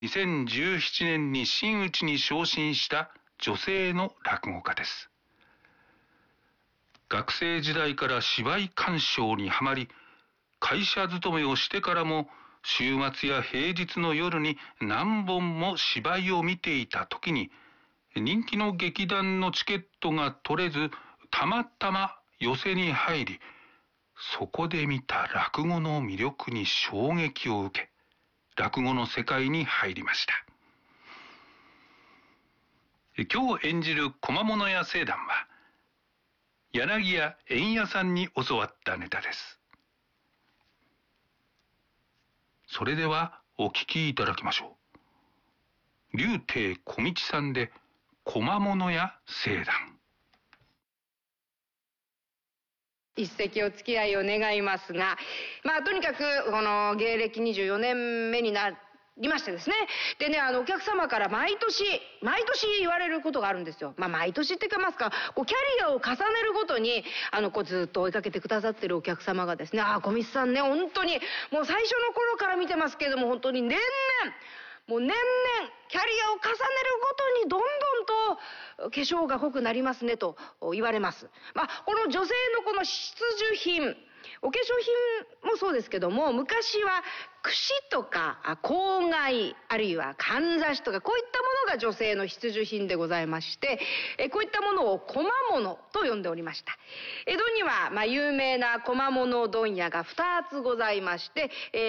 2017年に真打ちに昇進した女性の落語家です。学生時代から芝居鑑賞にはまり、会社勤めをしてからも週末や平日の夜に何本も芝居を見ていた時に、人気の劇団のチケットが取れず、たまたま寄席に入り、そこで見た落語の魅力に衝撃を受け、落語の世界に入りました。今日演じる小間物屋聖団は、柳家円屋さんに教わったネタです。それではお聞きいただきましょう。柳亭小道さんで小間物屋聖団。 一席お付き合いを願いますが、とにかくこの芸歴24年目になりましてですね。でね、お客様から毎年言われることがあるんですよ。毎年って言いますか、キャリアを重ねるごとに、ずっと追いかけてくださってるお客様がですね、小道さんね、本当に、もう最初の頃から見てますけれども、本当に年々、キャリアを重ねるごとにどんどんと化粧が濃くなりますねと言われます。この女性のこの必需品、お化粧品もそうですけども、昔は櫛とか口蓋、あるいはかんざしとか、こういったものが女性の必需品でございまして、こういったものを小間物と呼んでおりました。江戸には有名な小間物問屋が2つございまして、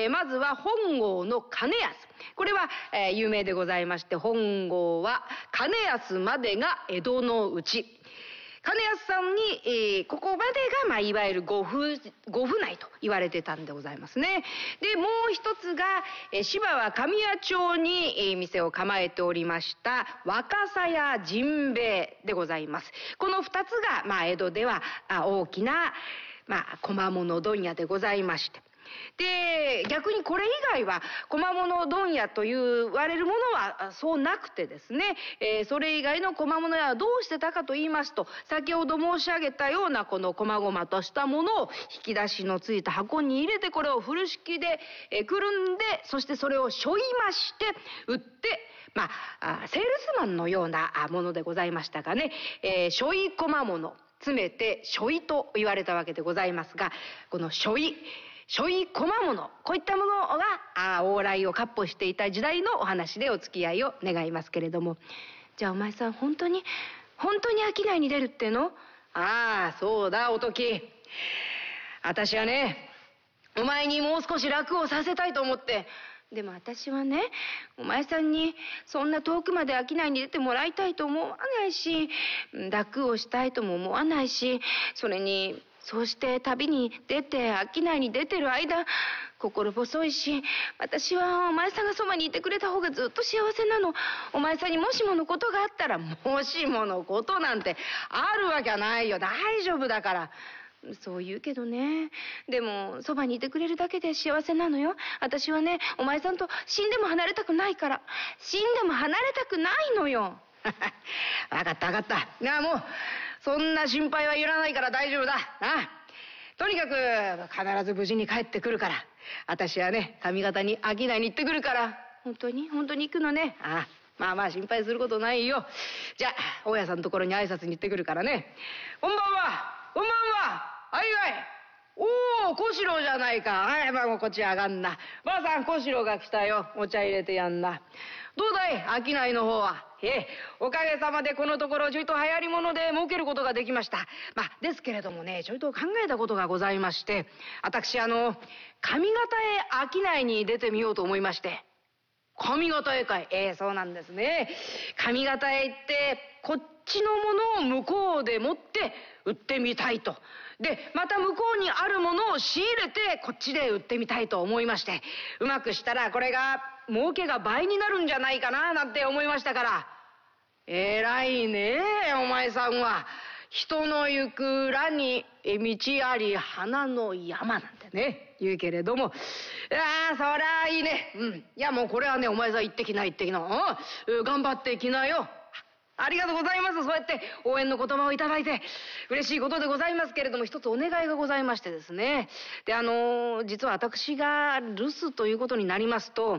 まずは本郷の金安。これは、有名でございまして、本郷は金安までが江戸のうち。金安さんに、ここまでが、いわゆる呉府内と言われてたんでございますね。で、もう一つが、芝は神谷町に、店を構えておりました若狭屋甚兵衛でございます。この二つが、江戸では大きな、小間物問屋でございまして。で、逆にこれ以外は小間物問屋と言われるものはそうなくてですね、それ以外の小間物屋はどうしてたかと言いますと、先ほど申し上げたようなこの細々としたものを引き出しのついた箱に入れて、これを風呂敷でくるんで、そしてそれを背負いまして売って、セールスマンのようなものでございましたがね、背負い小間物、詰めて背負いと言われたわけでございますが、この背負い小間物、こういったものが往来を闊歩していた時代のお話でお付き合いを願いますけれども、じゃあお前さん本当に商いに出るっての？そうだおとき。私はね、お前にもう少し楽をさせたいと思って。でも私はね、お前さんにそんな遠くまで商いに出てもらいたいと思わないし、楽をしたいとも思わないし、それにそうして旅に出て商いに出てる間、心細いし、私はお前さんがそばにいてくれた方がずっと幸せなの。お前さんにもしものことがあったら、もしものことなんてあるわけないよ。大丈夫だから。そう言うけどね。でも、そばにいてくれるだけで幸せなのよ。私はね、お前さんと死んでも離れたくないから。死んでも離れたくないのよ。わかった。もう、そんな心配はいらないから大丈夫だ。とにかく、必ず無事に帰ってくるから。私はね、上方に商いに行ってくるから。本当に行くのね。心配することないよ。じゃあ、大家さんのところに挨拶に行ってくるからね。こんばんは。はい。おー、小四郎じゃないか。もうこっち上がんな。ばあさん、小四郎が来たよ。お茶入れてやんな。どうだい、商いの方は。おかげさまでこのところちょいと流行り物で儲けることができました。ですけれどもね、ちょいと考えたことがございまして、私、上方へ商いに出てみようと思いまして。上方へかい。そうなんですね。上方へ行って、こっちのものを向こうで持って売ってみたいと。で、また向こうにあるものを仕入れてこっちで売ってみたいと思いまして、うまくしたらこれが儲けが倍になるんじゃないかななんて思いましたから。偉いねお前さんは。人の行く裏に道あり花の山なんてね、言うけれども。そりゃいいね。いやもうこれはね、お前さん行ってきな。頑張ってきなよ。ありがとうございます。そうやって応援の言葉をいただいて嬉しいことでございますけれども、一つお願いがございましてですね。で、実は私が留守ということになりますと、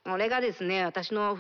これがですね、私の